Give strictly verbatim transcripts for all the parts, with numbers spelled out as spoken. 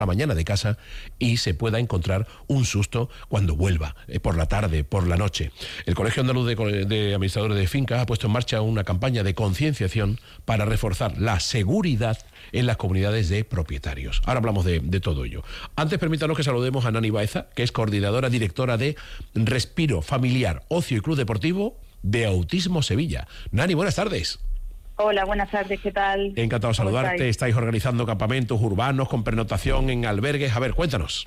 la mañana de casa y se pueda encontrar un susto cuando vuelva, eh, por la tarde, por la noche. El Colegio Andaluz de, de Administradores de Fincas ha puesto en marcha una campaña de concienciación para reforzar la seguridad en las comunidades de propietarios. Ahora hablamos de, de todo ello. Antes permítanos que saludemos a Nani Baeza, que es coordinadora directora de Respiro Familiar, Ocio y Club Deportivo de Autismo Sevilla. Nani, buenas tardes. Hola, buenas tardes, ¿qué tal? Encantado de saludarte. Estáis? estáis organizando campamentos urbanos con pernotación en albergues. A ver, cuéntanos.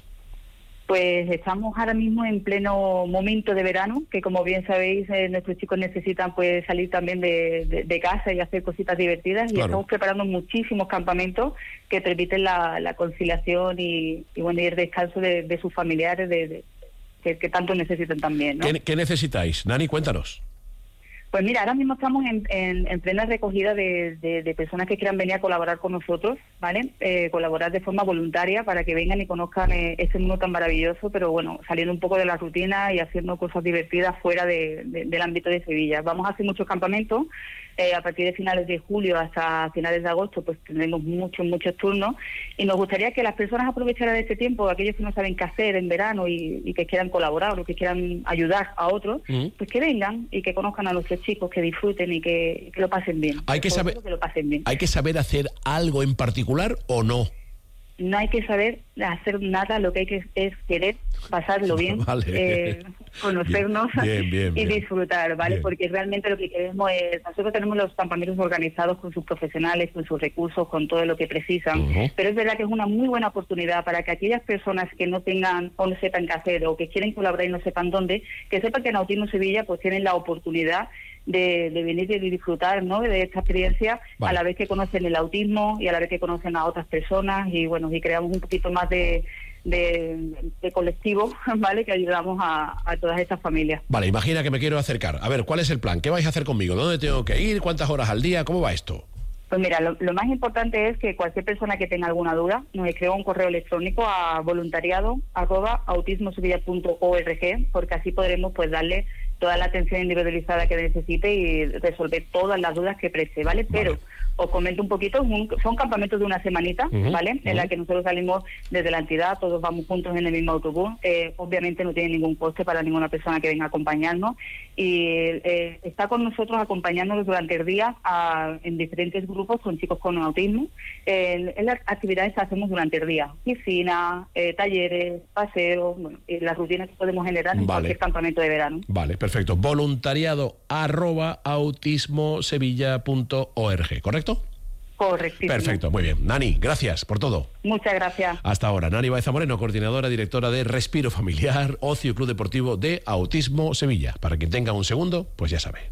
Pues estamos ahora mismo en pleno momento de verano, que como bien sabéis, eh, nuestros chicos necesitan pues salir también de, de, de casa y hacer cositas divertidas. Claro. Y estamos preparando muchísimos campamentos que permiten la, la conciliación y, y, bueno, y el descanso de, de sus familiares de, de, que, que tanto necesitan también, ¿no? ¿Qué, qué necesitáis? Nani, cuéntanos. Pues mira, ahora mismo estamos en, en, en plena recogida de, de, de personas que quieran venir a colaborar con nosotros, ¿vale? Eh, colaborar de forma voluntaria para que vengan y conozcan eh, este mundo tan maravilloso, pero bueno, saliendo un poco de la rutina y haciendo cosas divertidas fuera de, de, del ámbito de Sevilla. Vamos a hacer muchos campamentos, eh, a partir de finales de julio hasta finales de agosto, pues tendremos muchos, muchos turnos, y nos gustaría que las personas aprovecharan este tiempo, aquellos que no saben qué hacer en verano y, y que quieran colaborar o que quieran ayudar a otros, mm. pues que vengan y que conozcan a nuestros chicos, que disfruten y que, que lo pasen bien. Hay que saber, que lo pasen bien. ¿Hay que saber hacer algo en particular o no? No hay que saber hacer nada, lo que hay que es querer pasarlo bien, vale. eh, conocernos bien, bien, bien, y disfrutar, ¿vale? Bien. Porque realmente lo que queremos es, nosotros tenemos los campamentos organizados con sus profesionales, con sus recursos, con todo lo que precisan, uh-huh. pero es verdad que es una muy buena oportunidad para que aquellas personas que no tengan o no sepan qué hacer o que quieren colaborar y no sepan dónde, que sepan que en Autismo Sevilla pues tienen la oportunidad De, de venir y de disfrutar, ¿no?, de esta experiencia, vale. a la vez que conocen el autismo y a la vez que conocen a otras personas y bueno, y creamos un poquito más de, de, de colectivo, ¿vale?, que ayudamos a, a todas estas familias. Vale, imagina que me quiero acercar. A ver, ¿cuál es el plan? ¿Qué vais a hacer conmigo? ¿Dónde tengo que ir? ¿Cuántas horas al día? ¿Cómo va esto? Pues mira, lo, lo más importante es que cualquier persona que tenga alguna duda nos escriba un correo electrónico a voluntariado arroba autismosevilla punto org, porque así podremos pues darle toda la atención individualizada que necesite y resolver todas las dudas que preste, ¿vale? Pero vale. os comento un poquito, un, son campamentos de una semanita, uh-huh, ¿vale? Uh-huh. En la que nosotros salimos desde la entidad, todos vamos juntos en el mismo autobús, eh, obviamente no tiene ningún coste para ninguna persona que venga a acompañarnos y eh, está con nosotros acompañándonos durante el día a, en diferentes grupos con chicos con autismo. Eh, en las actividades que hacemos durante el día, piscina, eh, talleres, paseos, bueno, eh, las rutinas que podemos generar en vale. cualquier campamento de verano. Vale, perfecto. Voluntariado arroba autismosevilla punto org, ¿correcto? Correctísimo. Perfecto, muy bien. Nani, gracias por todo. Muchas gracias. Hasta ahora. Nani Baeza Moreno, coordinadora directora de Respiro Familiar, Ocio y Club Deportivo de Autismo Sevilla. Para quien tenga un segundo, pues ya sabe.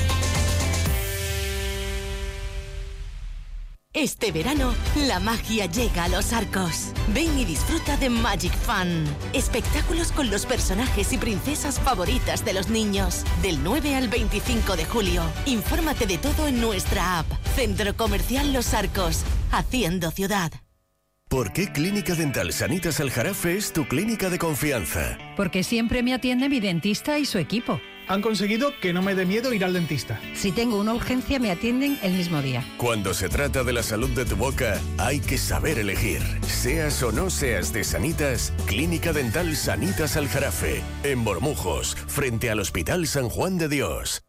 Este verano, la magia llega a Los Arcos. Ven y disfruta de Magic Fun. Espectáculos con los personajes y princesas favoritas de los niños. Del nueve al veinticinco de julio. Infórmate de todo en nuestra app. Centro Comercial Los Arcos. Haciendo ciudad. ¿Por qué Clínica Dental Sanitas Aljarafe es tu clínica de confianza? Porque siempre me atiende mi dentista y su equipo. Han conseguido que no me dé miedo ir al dentista. Si tengo una urgencia, me atienden el mismo día. Cuando se trata de la salud de tu boca, hay que saber elegir. Seas o no seas de Sanitas, Clínica Dental Sanitas Aljarafe, en Bormujos, frente al Hospital San Juan de Dios.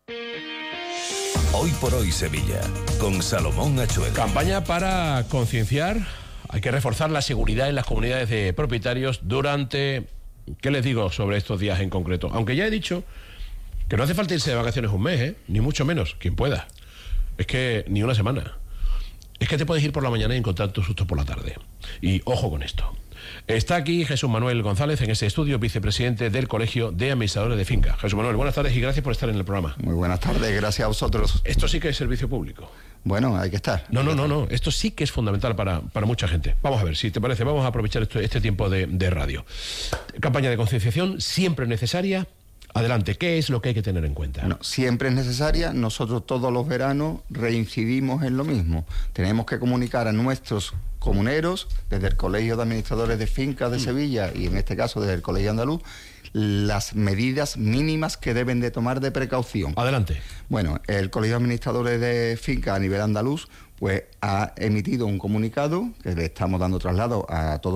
Hoy por hoy Sevilla, con Salomón Achuel. Campaña para concienciar. Hay que reforzar la seguridad en las comunidades de propietarios durante... ¿Qué les digo sobre estos días en concreto? Aunque ya he dicho que no hace falta irse de vacaciones un mes, ¿eh? Ni mucho menos, quien pueda. Es que ni una semana. Es que te puedes ir por la mañana y encontrar tu susto por la tarde. Y ojo con esto. Está aquí Jesús Manuel González en este estudio, vicepresidente del Colegio de Administradores de Finca. Jesús Manuel, buenas tardes y gracias por estar en el programa. Muy buenas tardes, gracias a vosotros. Esto sí que es servicio público. Bueno, hay que estar. No, no, no, no. Esto sí que es fundamental para, para mucha gente. Vamos a ver, si te parece, vamos a aprovechar esto, este tiempo de, de radio. Campaña de concienciación siempre necesaria. Adelante, ¿qué es lo que hay que tener en cuenta? Bueno, siempre es necesaria. Nosotros todos los veranos reincidimos en lo mismo. Tenemos que comunicar a nuestros comuneros, desde el Colegio de Administradores de Fincas de Sevilla y en este caso desde el Colegio Andaluz, las medidas mínimas que deben de tomar de precaución. Adelante. Bueno, el Colegio de Administradores de Fincas a nivel andaluz pues ha emitido un comunicado que le estamos dando traslado a todos